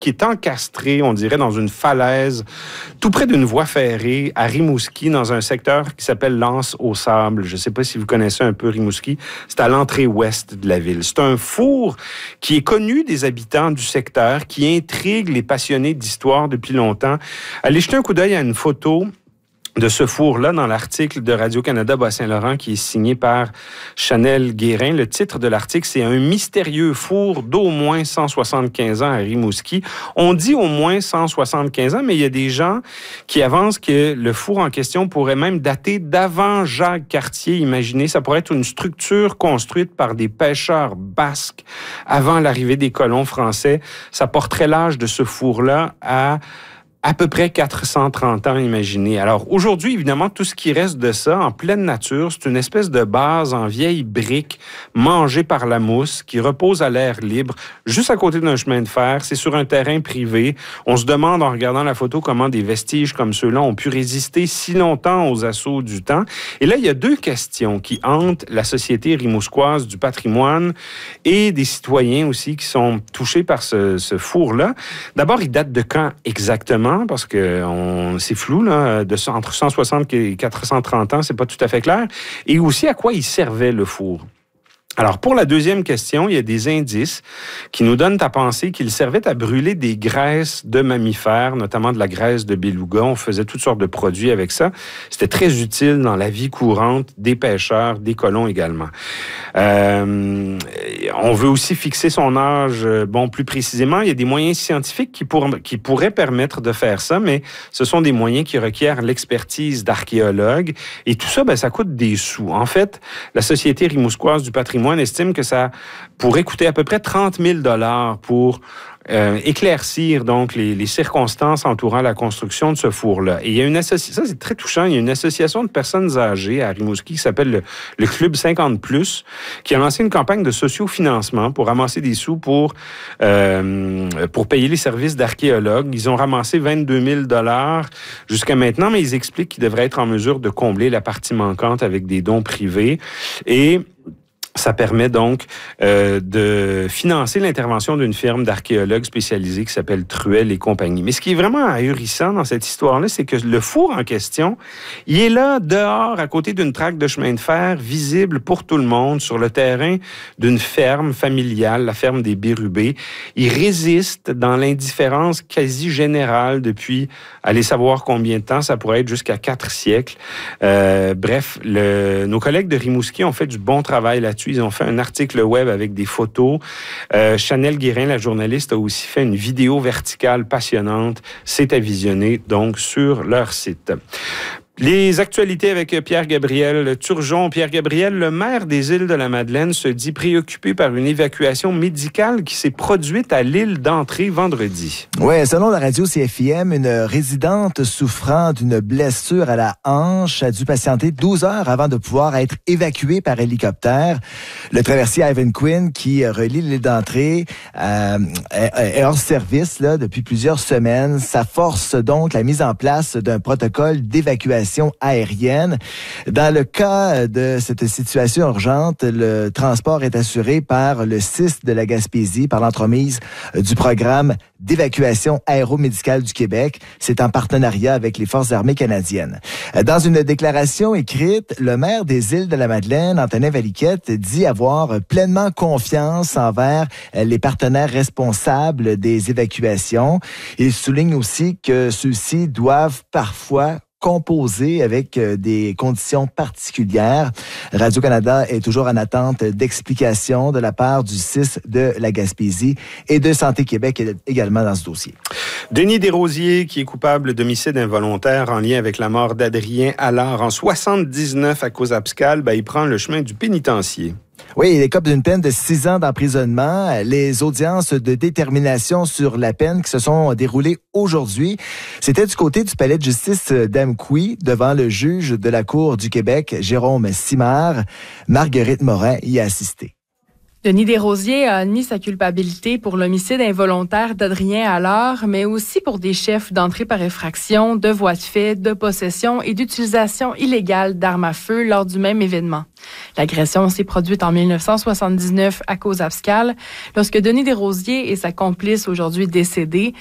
qui est encastré, on dirait, dans une falaise, tout près d'une voie ferrée, à Rimouski, dans un secteur qui s'appelle l'Anse-au-Sable. Je ne sais pas si vous connaissez un peu Rimouski. C'est à l'entrée ouest de la ville. C'est un four qui est connu des habitants du secteur, qui intrigue les passionnés d'histoire depuis longtemps. Allez jeter un coup d'œil à une photo de ce four-là dans l'article de Radio-Canada Bas-Saint-Laurent qui est signé par Chanel Guérin. Le titre de l'article, c'est « Un mystérieux four d'au moins 175 ans à Rimouski ». On dit au moins 175 ans, mais il y a des gens qui avancent que le four en question pourrait même dater d'avant Jacques Cartier. Imaginez, ça pourrait être une structure construite par des pêcheurs basques avant l'arrivée des colons français. Ça porterait l'âge de ce four-là à peu près 430 ans, imaginez. Alors, aujourd'hui, évidemment, tout ce qui reste de ça, en pleine nature, c'est une espèce de base en vieilles briques mangée par la mousse qui repose à l'air libre, juste à côté d'un chemin de fer. C'est sur un terrain privé. On se demande, en regardant la photo, comment des vestiges comme ceux-là ont pu résister si longtemps aux assauts du temps. Et là, il y a deux questions qui hantent la Société rimousquoise du patrimoine et des citoyens aussi qui sont touchés par ce four-là. D'abord, il date de quand exactement? Parce que c'est flou, là, entre 160 et 430 ans, c'est pas tout à fait clair. Et aussi, à quoi il servait le four? Alors, pour la deuxième question, il y a des indices qui nous donnent à penser qu'il servait à brûler des graisses de mammifères, notamment de la graisse de beluga. On faisait toutes sortes de produits avec ça. C'était très utile dans la vie courante des pêcheurs, des colons également. On veut aussi fixer son âge, plus précisément. Il y a des moyens scientifiques qui pourraient permettre de faire ça, mais ce sont des moyens qui requièrent l'expertise d'archéologues. Et tout ça, ça coûte des sous. En fait, la Société rimousquoise du patrimoine estime que ça pourrait coûter à peu près 30 000 $ pour éclaircir donc les circonstances entourant la construction de ce four-là. Et il y a une association, ça c'est très touchant, il y a une association de personnes âgées à Rimouski qui s'appelle le Club 50+, qui a lancé une campagne de sociofinancement pour ramasser des sous pour payer les services d'archéologues. Ils ont ramassé 22 000 $ jusqu'à maintenant, mais ils expliquent qu'ils devraient être en mesure de combler la partie manquante avec des dons privés. Et ça permet donc de financer l'intervention d'une firme d'archéologues spécialisée qui s'appelle Truel et compagnie. Mais ce qui est vraiment ahurissant dans cette histoire-là, c'est que le four en question, il est là, dehors, à côté d'une traque de chemin de fer, visible pour tout le monde, sur le terrain d'une ferme familiale, la ferme des Bérubés. Il résiste dans l'indifférence quasi générale depuis, allez savoir combien de temps, ça pourrait être jusqu'à 4 siècles. Bref, nos collègues de Rimouski ont fait du bon travail là-dessus. Ils ont fait un article web avec des photos. Chanel Guérin, la journaliste, a aussi fait une vidéo verticale passionnante. C'est à visionner, donc, sur leur site. Les actualités avec Pierre-Gabriel Turgeon. Pierre-Gabriel, le maire des Îles-de-la-Madeleine, se dit préoccupé par une évacuation médicale qui s'est produite à l'île d'Entrée vendredi. Oui, selon la radio CFIM, une résidente souffrant d'une blessure à la hanche a dû patienter 12 heures avant de pouvoir être évacuée par hélicoptère. Le traversier Ivan Quinn, qui relie l'île d'Entrée, est hors service là, depuis plusieurs semaines. Ça force donc la mise en place d'un protocole d'évacuation aérienne. Dans le cas de cette situation urgente, le transport est assuré par le CIS de la Gaspésie, par l'entremise du programme d'évacuation aéromédicale du Québec. C'est en partenariat avec les Forces armées canadiennes. Dans une déclaration écrite, le maire des Îles-de-la-Madeleine, Antonin Valiquette, dit avoir pleinement confiance envers les partenaires responsables des évacuations. Il souligne aussi que ceux-ci doivent parfois composé avec des conditions particulières. Radio-Canada est toujours en attente d'explications de la part du CIS de la Gaspésie et de Santé Québec également dans ce dossier. Denis Desrosiers, qui est coupable d'homicide involontaire en lien avec la mort d'Adrien Allard en 79 à Cause-Abscal, il prend le chemin du pénitencier. Oui, il écope d'une peine de 6 ans d'emprisonnement. Les audiences de détermination sur la peine qui se sont déroulées aujourd'hui, c'était du côté du palais de justice d'Amqui, devant le juge de la Cour du Québec, Jérôme Simard. Marguerite Morin y a assisté. Denis Desrosiers a admis sa culpabilité pour l'homicide involontaire d'Adrien Allard, mais aussi pour des chefs d'entrée par effraction, de voies de fait, de possession et d'utilisation illégale d'armes à feu lors du même événement. L'agression s'est produite en 1979 à Cause-Abscale, lorsque Denis Desrosiers et sa complice, aujourd'hui décédée,